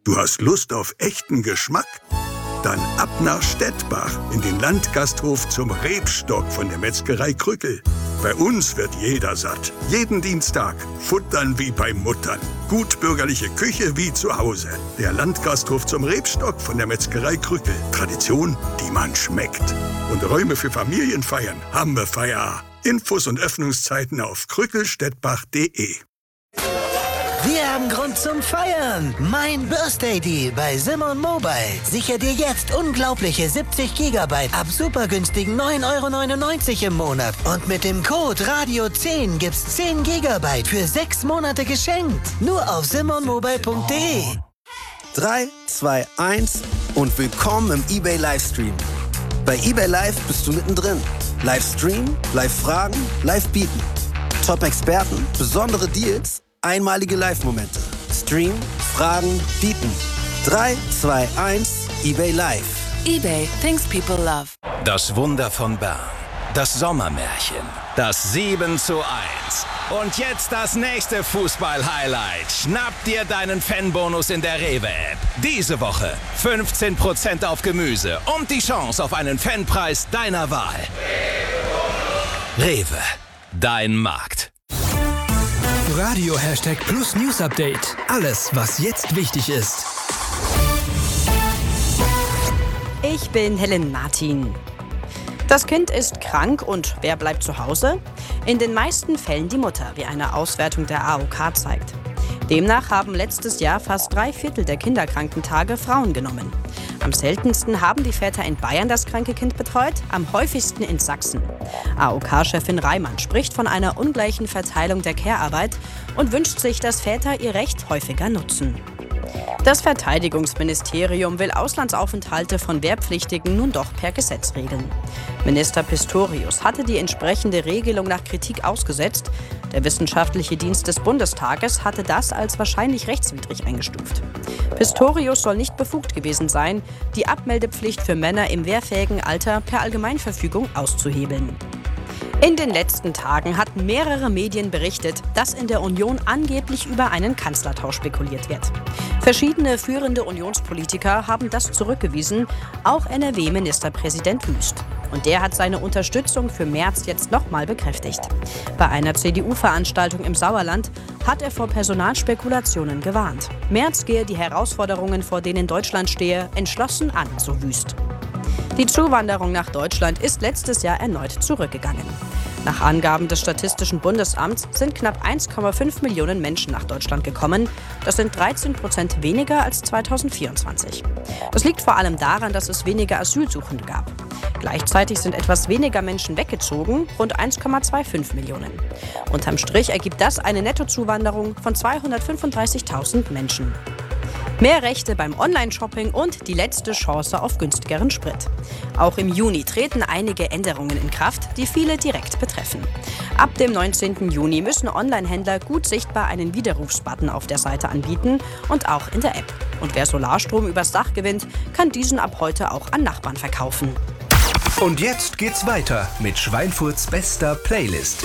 Du hast Lust auf echten Geschmack? Dann ab nach Stettbach in den Landgasthof zum Rebstock von der Metzgerei Krückel. Bei uns wird jeder satt. Jeden Dienstag. Futtern wie bei Muttern. Gutbürgerliche Küche wie zu Hause. Der Landgasthof zum Rebstock von der Metzgerei Krückel. Tradition, die man schmeckt. Und Räume für Familienfeiern haben wir Feier. Infos und Öffnungszeiten auf krückelstettbach.de. Wir haben Grund zum Feiern. Mein Birthday Deal bei Simon Mobile. Sicher dir jetzt unglaubliche 70 GB ab super günstigen 9,99 € im Monat. Und mit dem Code RADIO10 gibt's 10 GB für 6 Monate geschenkt. Nur auf simonmobile.de. 3, 2, 1 und willkommen im eBay Livestream. Bei eBay Live bist du mittendrin. Livestream, Live-Fragen, Live-Bieten. Top-Experten, besondere Deals, einmalige Live-Momente. Stream, Fragen, Bieten. 3, 2, 1, eBay Live. eBay, things people love. Das Wunder von Bern. Das Sommermärchen. Das 7:1. Und jetzt das nächste Fußball-Highlight. Schnapp dir deinen Fanbonus in der Rewe-App. Diese Woche 15% auf Gemüse und die Chance auf einen Fanpreis deiner Wahl. Rewe, dein Markt. Radio #Plus News Update. Alles, was jetzt wichtig ist. Ich bin Helen Martin. Das Kind ist krank und wer bleibt zu Hause? In den meisten Fällen die Mutter, wie eine Auswertung der AOK zeigt. Demnach haben letztes Jahr fast 3/4 der Kinderkrankentage Frauen genommen. Am seltensten haben die Väter in Bayern das kranke Kind betreut, am häufigsten in Sachsen. AOK-Chefin Reimann spricht von einer ungleichen Verteilung der Care-Arbeit und wünscht sich, dass Väter ihr Recht häufiger nutzen. Das Verteidigungsministerium will Auslandsaufenthalte von Wehrpflichtigen nun doch per Gesetz regeln. Minister Pistorius hatte die entsprechende Regelung nach Kritik ausgesetzt. Der Wissenschaftliche Dienst des Bundestages hatte das als wahrscheinlich rechtswidrig eingestuft. Pistorius soll nicht befugt gewesen sein, die Abmeldepflicht für Männer im wehrfähigen Alter per Allgemeinverfügung auszuhebeln. In den letzten Tagen hatten mehrere Medien berichtet, dass in der Union angeblich über einen Kanzlertausch spekuliert wird. Verschiedene führende Unionspolitiker haben das zurückgewiesen, auch NRW-Ministerpräsident Wüst. Und der hat seine Unterstützung für Merz jetzt nochmal bekräftigt. Bei einer CDU-Veranstaltung im Sauerland hat er vor Personalspekulationen gewarnt. Merz gehe die Herausforderungen, vor denen Deutschland stehe, entschlossen an, so Wüst. Die Zuwanderung nach Deutschland ist letztes Jahr erneut zurückgegangen. Nach Angaben des Statistischen Bundesamts sind knapp 1,5 Millionen Menschen nach Deutschland gekommen. Das sind 13% weniger als 2024. Das liegt vor allem daran, dass es weniger Asylsuchende gab. Gleichzeitig sind etwas weniger Menschen weggezogen, rund 1,25 Millionen. Unterm Strich ergibt das eine Nettozuwanderung von 235.000 Menschen. Mehr Rechte beim Online-Shopping und die letzte Chance auf günstigeren Sprit. Auch im Juni treten einige Änderungen in Kraft, die viele direkt betreffen. Ab dem 19. Juni müssen Online-Händler gut sichtbar einen Widerrufsbutton auf der Seite anbieten und auch in der App. Und wer Solarstrom übers Dach gewinnt, kann diesen ab heute auch an Nachbarn verkaufen. Und jetzt geht's weiter mit Schweinfurts bester Playlist.